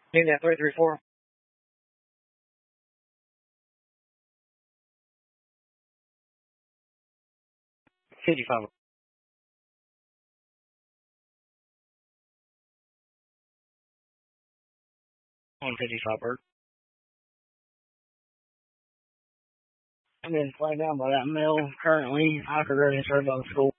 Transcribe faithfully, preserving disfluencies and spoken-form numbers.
Need that three three four. fifty-five. one fifty-five bird. I'm being flagged down by that male currently. I could ready to serve on school.